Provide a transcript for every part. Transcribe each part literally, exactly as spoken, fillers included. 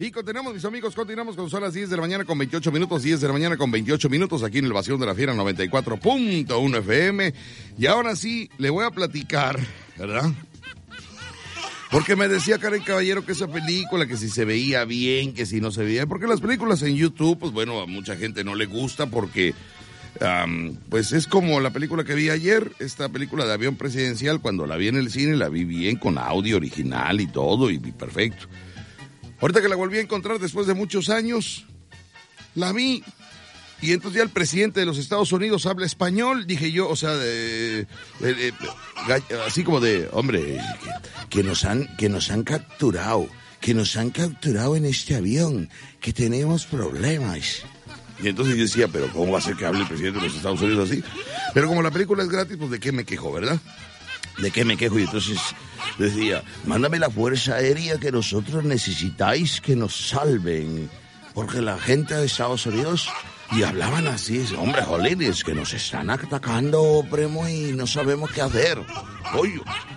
Y continuamos, mis amigos, continuamos con son las diez de la mañana con veintiocho minutos, diez de la mañana con veintiocho minutos, aquí en el Vacilón de la Fiera noventa y cuatro punto uno F M. Y ahora sí, le voy a platicar, ¿verdad? Porque me decía Karen Caballero que esa película, que si se veía bien, que si no se veía, porque las películas en YouTube, pues bueno, a mucha gente no le gusta porque, um, pues es como la película que vi ayer, esta película de Avión Presidencial, cuando la vi en el cine, la vi bien, con audio original y todo, y, y perfecto. Ahorita que la volví a encontrar después de muchos años, la vi, y entonces ya el presidente de los Estados Unidos habla español, dije yo, o sea, de, de, de, de, así como de, hombre, que, que, nos han, que nos han capturado, que nos han capturado en este avión, que tenemos problemas. Y entonces yo decía, pero ¿cómo va a ser que hable el presidente de los Estados Unidos así? Pero como la película es gratis, pues ¿de qué me quejo, verdad? ¿De qué me quejo? Y entonces decía, mándame la Fuerza Aérea que nosotros necesitáis que nos salven. Porque la gente de Estados Unidos, y hablaban así, hombre, jolines, que nos están atacando, primo, y no sabemos qué hacer. Oye.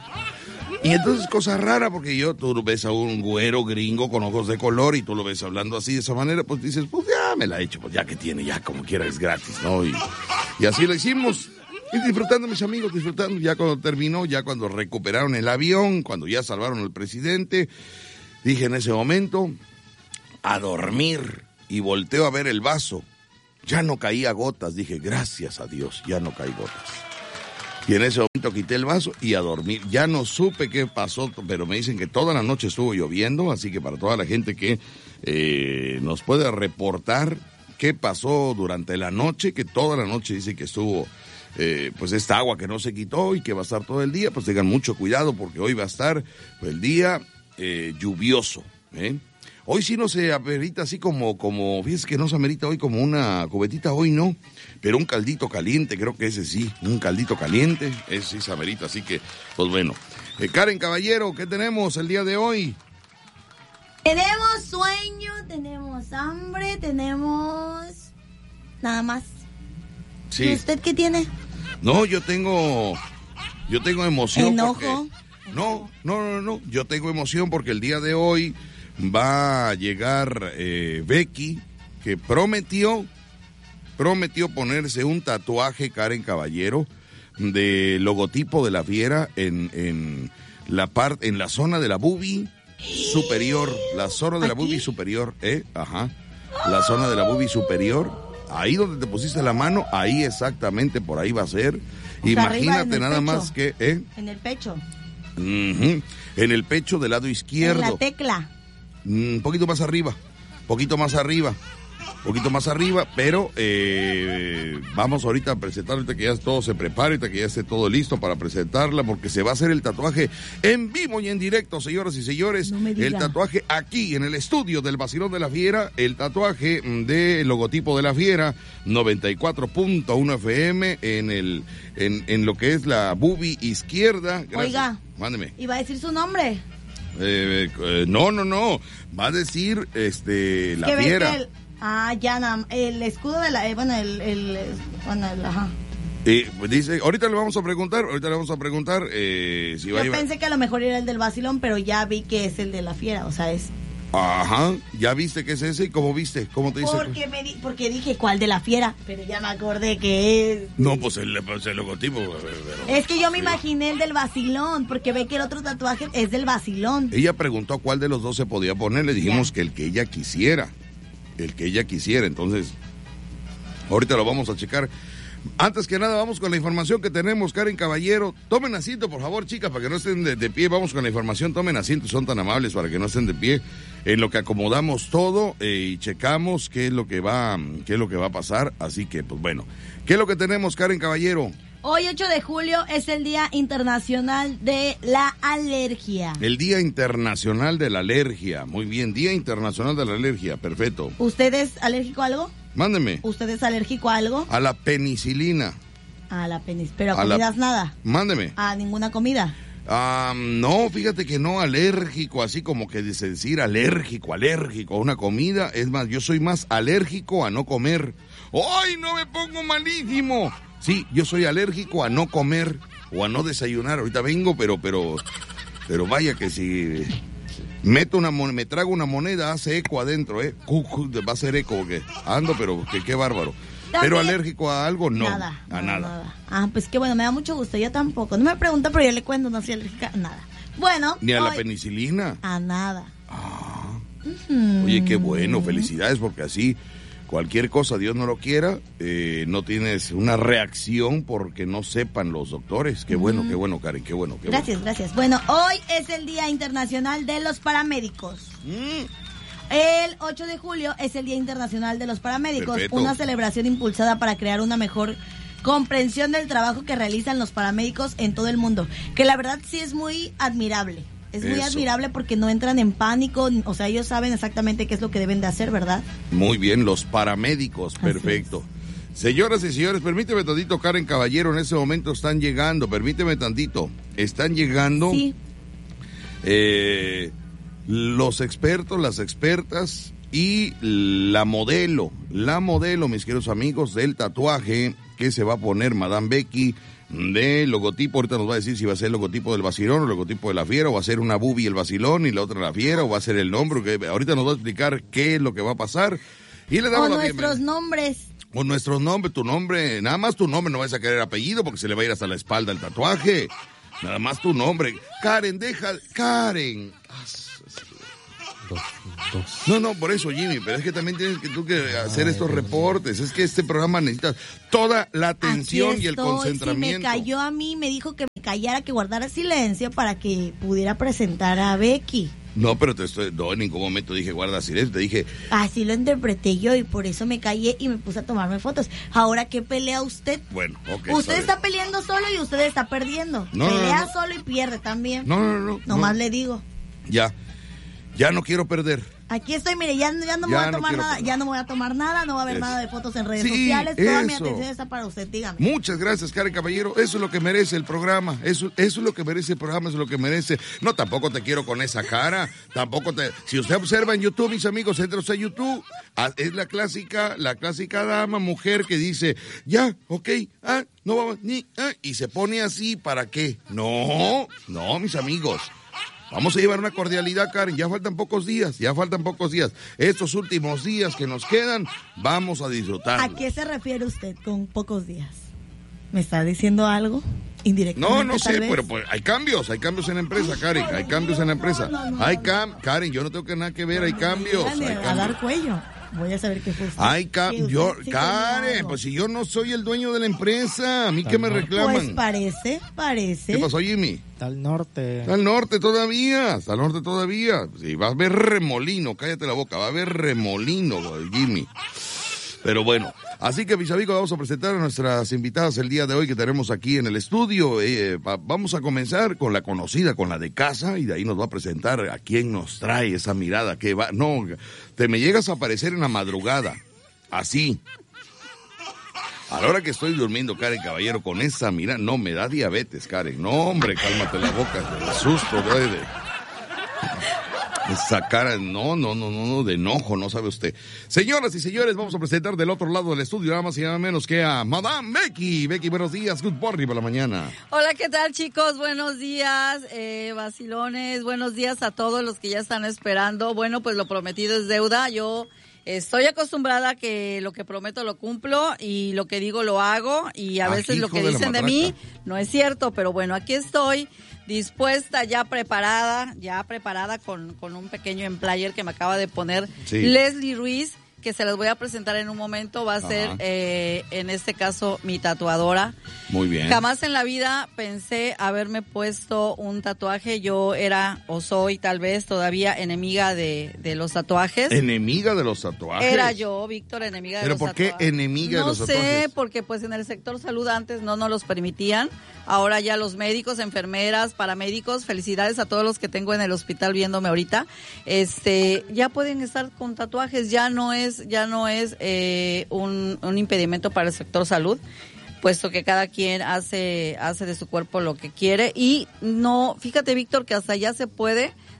Y entonces, cosa rara, porque yo, tú ves a un güero gringo con ojos de color y tú lo ves hablando así de esa manera, pues dices, pues ya me la he hecho, pues ya que tiene, ya como quiera es gratis, ¿no? Y, y así lo hicimos. Y disfrutando, mis amigos, disfrutando. Ya cuando terminó, ya cuando recuperaron el avión, cuando ya salvaron al presidente, dije en ese momento, a dormir. Y volteo a ver el vaso. Ya no caía gotas. Dije, gracias a Dios, ya no caí gotas. Y en ese momento quité el vaso y a dormir. Ya no supe qué pasó, pero me dicen que toda la noche estuvo lloviendo. Así que para toda la gente que eh, nos puede reportar qué pasó durante la noche, que toda la noche dice que estuvo... Eh, pues esta agua que no se quitó y que va a estar todo el día, pues tengan mucho cuidado porque hoy va a estar pues, el día eh, lluvioso, ¿eh? Hoy sí no se amerita así como, como, fíjese que no se amerita hoy como una cubetita, hoy no, pero un caldito caliente, creo que ese sí, un caldito caliente, ese sí se amerita, así que, pues bueno. Eh, Karen Caballero, ¿qué tenemos el día de hoy? Tenemos sueño, tenemos hambre, tenemos nada más. Sí. ¿Y usted qué tiene? No, yo tengo, yo tengo emoción. Enojo. Porque, no, no, no, no, yo tengo emoción porque el día de hoy va a llegar eh, Becky, que prometió, prometió ponerse un tatuaje, Karen Caballero, de logotipo de la Fiera en, en la parte, en la zona de la boobie superior, la zona de la boobie superior, eh, ajá, la zona de la boobie superior. Ahí donde te pusiste la mano, ahí exactamente por ahí va a ser. O imagínate sea, nada pecho. Más que... ¿eh? En el pecho. Uh-huh. En el pecho del lado izquierdo. En la tecla. Un poquito más arriba, poquito más arriba, poquito más arriba, pero eh, vamos ahorita a presentar, ahorita que ya todo se prepare, ahorita que ya esté todo listo para presentarla, porque se va a hacer el tatuaje en vivo y en directo, señoras y señores. No el tatuaje aquí en el estudio del Vacilón de la Fiera, el tatuaje del logotipo de la Fiera, noventa y cuatro punto uno F M en el en, en lo que es la boobie izquierda. Gracias. Oiga, mándeme. ¿Iba a decir su nombre? Eh, eh, no, no, no, va a decir este la Fiera. El, ah, ya, na, el escudo de la, eh, bueno, el, el, bueno, el, ajá. Eh, pues dice, ahorita le vamos a preguntar, ahorita le vamos a preguntar eh, si Yo va a Yo pensé que a lo mejor era el del Vacilón, pero ya vi que es el de la Fiera, o sea, es... Ajá, ¿ya viste que es ese? ¿Cómo viste? ¿Cómo te dice? Porque, me di, porque dije, ¿cuál de la Fiera? Pero ya me acordé que es... No, pues el, pues el logotipo. Pero, es que yo me imaginé el del Vacilón, porque ve que el otro tatuaje es del Vacilón. Ella preguntó cuál de los dos se podía poner, le dijimos ya. que el que ella quisiera, el que ella quisiera, entonces, ahorita lo vamos a checar. Antes que nada, vamos con la información que tenemos, Karen Caballero. Tomen asiento, por favor, chicas, para que no estén de, de pie. Vamos con la información, tomen asiento, son tan amables para que no estén de pie. En lo que acomodamos todo eh, y checamos qué es lo que va, qué es lo que va a pasar. Así que, pues bueno, ¿qué es lo que tenemos, Karen Caballero? Hoy, ocho de julio, es el Día Internacional de la Alergia. El Día Internacional de la Alergia. Muy bien, Día Internacional de la Alergia, perfecto. ¿Usted es alérgico a algo? Mándeme. ¿Usted es alérgico a algo? A la penicilina. A la penicilina. ¿Pero a, a comidas la... nada? Mándeme. ¿A ninguna comida? Um, no, fíjate que no alérgico, así como que dice decir alérgico, alérgico a una comida. Es más, yo soy más alérgico a no comer. ¡Ay, no me pongo malísimo! Sí, yo soy alérgico a no comer o a no desayunar. Ahorita vengo, pero, pero, pero vaya que si... Meto una moneda, me trago una moneda, hace eco adentro, ¿eh? Va a hacer eco, porque ando, pero que qué bárbaro. ¿Pero alérgico a algo? No. Nada. A no, nada. nada. Ah, pues qué bueno, me da mucho gusto. Yo tampoco. No me pregunta, pero yo le cuento, no soy alérgica a nada. Bueno. ¿Ni a hoy, la penicilina? A nada. Ah. Uh-huh. Oye, qué bueno, felicidades, porque así cualquier cosa, Dios no lo quiera, eh, no tienes una reacción porque no sepan los doctores. Qué bueno, uh-huh. qué bueno, Karen, qué bueno. Qué gracias, bueno. gracias. Bueno, hoy es el Día Internacional de los Paramédicos. Mm. El ocho de julio es el Día Internacional de los Paramédicos, Perfecto. Una celebración impulsada para crear una mejor comprensión del trabajo que realizan los paramédicos en todo el mundo, que la verdad sí es muy admirable. Es muy Eso. admirable porque no entran en pánico, o sea, ellos saben exactamente qué es lo que deben de hacer, ¿verdad? Muy bien, los paramédicos, perfecto. Señoras y señores, permíteme tantito, Karen Caballero, en ese momento están llegando, permíteme tantito, están llegando Sí. eh, los expertos, las expertas y la modelo, la modelo, mis queridos amigos, del tatuaje que se va a poner Madame Becky, de logotipo. Ahorita nos va a decir si va a ser el logotipo del vacilón o el logotipo de la fiera, o va a ser una boobie el vacilón y la otra la fiera, o va a ser el nombre, que ahorita nos va a explicar qué es lo que va a pasar. Y le damos O la nuestros bienvenida. nombres. O nuestros nombres, tu nombre, nada más tu nombre, no vas a querer apellido porque se le va a ir hasta la espalda el tatuaje. Nada más tu nombre. Karen, deja, Karen. Dos, dos. No, no, por eso, Jimmy, pero es que también tienes que tú que hacer estos reportes. Es que este programa necesita toda la atención Aquí y el estoy. concentramiento. Si me cayó a mí, me dijo que me callara, que guardara silencio para que pudiera presentar a Becky. No, pero te estoy, no, en ningún momento dije guarda silencio, te dije... Así lo interpreté yo y por eso me callé y me puse a tomarme fotos. Ahora, ¿qué pelea usted? Bueno, ok. Usted está está peleando solo y usted está perdiendo. No, no, pelea no. solo y pierde también. No, no, no. Nomás no. le digo. Ya, ya no quiero perder. Aquí estoy, mire, ya, ya no me Ya voy a no tomar quiero nada, perder. ya no me voy a tomar nada, no va a haber Eso. nada de fotos en redes Sí, sociales. Toda mi eso. atención está para usted, dígame. Muchas gracias, Karen Caballero. Eso es lo que merece el programa. Eso, eso es lo que merece el programa, eso es lo que merece. No, tampoco te quiero con esa cara. Tampoco te. Si usted observa en YouTube, mis amigos, entre a YouTube. Es la clásica, la clásica dama, mujer que dice, ya, ok, ah, no vamos, ni, ah, y se pone así, ¿para qué? No, no, mis amigos. Vamos a llevar una cordialidad, Karen. Ya faltan pocos días, ya faltan pocos días. Estos últimos días que nos quedan, vamos a disfrutar. ¿A qué se refiere usted con pocos días? ¿Me está diciendo algo? Indirectamente, No, no tal sé, vez. pero pues, hay cambios, hay cambios en la empresa, Karen, hay cambios en la empresa. No, no, no, Hay no. cam Karen, yo no tengo que nada que ver, hay cambios. Dígale, Hay a cambios. dar cuello. Voy a saber qué fue usted. Hay Que cambios. usted Yo, sí tenía Karen, algo. pues si yo no soy el dueño de la empresa, a mí que me Pues reclaman. Pues parece, parece. ¿Qué pasó, Jimmy? Está al norte. Está al norte todavía, está al norte todavía. Sí, va a haber remolino, cállate la boca, va a haber remolino, Jimmy. Pero bueno, así que mis amigos, vamos a presentar a nuestras invitadas el día de hoy que tenemos aquí en el estudio. Eh, va, vamos a comenzar con la conocida, con la de casa, y de ahí nos va a presentar a quién nos trae esa mirada que va. No, te me llegas a aparecer en la madrugada, así. A la hora que estoy durmiendo, Karen Caballero, con esa mirada, no, me da diabetes, Karen. No, hombre, cálmate la boca, de susto, de, de esa cara, no, no, no, no, no, de enojo, no sabe usted. Señoras y señores, vamos a presentar del otro lado del estudio, nada más y nada menos que a Madame Becky. Becky, buenos días, good morning por la mañana. Hola, ¿qué tal, chicos? Buenos días, eh, vacilones, buenos días a todos los que ya están esperando. Bueno, pues lo prometido es deuda, yo... Estoy acostumbrada a que lo que prometo lo cumplo y lo que digo lo hago y a Ah, veces lo hijo que de la dicen de matraca. mí no es cierto, pero bueno, aquí estoy dispuesta, ya preparada, ya preparada con, con un pequeño emplayer que me acaba de poner Sí. Leslie Ruiz, que se las voy a presentar en un momento, va a ser Ajá. eh, en este caso mi tatuadora. Muy bien. Jamás en la vida pensé haberme puesto un tatuaje. Yo era o soy tal vez todavía enemiga de, de los tatuajes. Enemiga de los tatuajes. Era yo, Víctor, enemiga de ¿Pero los por qué tatuajes. enemiga de no los sé, tatuajes? porque pues en el sector salud antes no nos los permitían. Ahora ya los médicos, enfermeras, paramédicos, felicidades a todos los que tengo en el hospital viéndome ahorita. Este, ya pueden estar con tatuajes, ya no es, ya no es eh, un, un impedimento para el sector salud, puesto que cada quien hace, hace de su cuerpo lo que quiere. Y no, fíjate, Víctor, que hasta ya se puede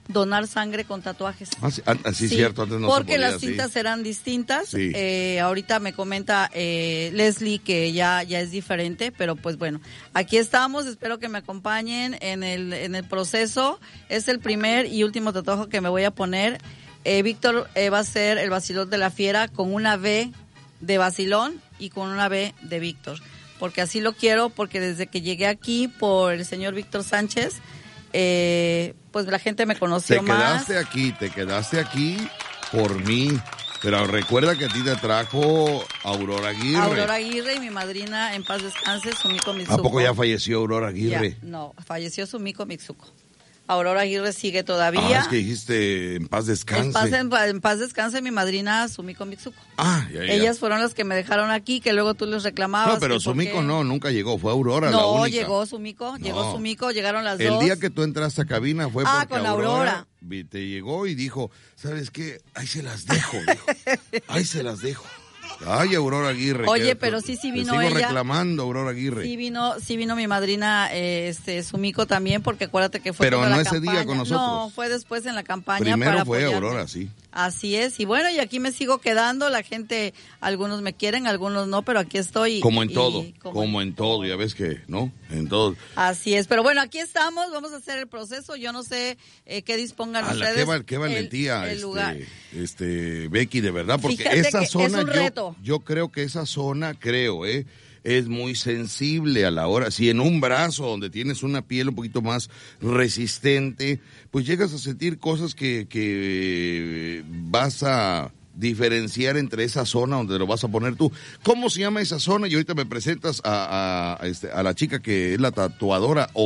donar sangre con tatuajes. Ah, sí, ah, sí, cierto, antes no porque se podía, las cintas sí. eran distintas. Sí. Eh, ahorita me comenta eh, Leslie que ya, ya es diferente, pero pues bueno, aquí estamos, espero que me acompañen en el, en el proceso. Es el primer y último tatuaje que me voy a poner. Eh, Víctor eh, va a ser el Vacilón de la Fiera con una V de Vacilón y con una V de Víctor, porque así lo quiero, porque desde que llegué aquí por el señor Víctor Sánchez, eh, pues la gente me conoció Te más. quedaste aquí, te quedaste aquí por mí, pero recuerda que a ti te trajo Aurora Aguirre. Aurora Aguirre y mi madrina, en paz descanse, Sumiko Mitsuko. ¿A poco ya falleció Aurora Aguirre? Ya, no, falleció Sumiko Mitsuko. Aurora Aguirre sigue todavía. Ah, es que dijiste en paz descanse. En paz, en, en paz descanse mi madrina Sumiko Mitsuko. Ah, ya, ya. Ellas fueron las que me dejaron aquí, que luego tú les reclamabas. No, pero que por Sumiko qué. no, nunca llegó, fue Aurora la No, única. llegó Sumiko, llegó No. Sumiko, llegaron las El dos. día que tú entraste a cabina fue Ah, porque con Aurora, Aurora. vi- te llegó y dijo, ¿sabes qué? Ahí se las dejo, dijo. Ahí se las dejo. Ay, Aurora Aguirre. Oye, que- pero sí, sí te vino sigo ella. reclamando, Aurora Aguirre. Sí vino, sí vino mi madrina, eh, este, Sumiko también, porque acuérdate que fue Pero toda no la ese día campaña. con nosotros. No, fue después en la campaña. Primero para fue apoyarme. Aurora, sí. Así es, y bueno, y aquí me sigo quedando, la gente, algunos me quieren, algunos no, pero aquí estoy. Como en y- todo, como como en todo, ya ves que, ¿no? En todo. Así es, pero bueno, aquí estamos, vamos a hacer el proceso, yo no sé eh, qué dispongan A la ustedes. qué, val- qué el- valentía, el lugar. este, este, Becky, de verdad, porque Fíjate esa que es zona, un yo, reto. yo creo que esa zona, creo, eh, es muy sensible a la hora, si en un brazo donde tienes una piel un poquito más resistente, pues llegas a sentir cosas que, que vas a diferenciar entre esa zona donde lo vas a poner tú. ¿Cómo se llama esa zona? Y ahorita me presentas a, a, a, este, a la chica que es la tatuadora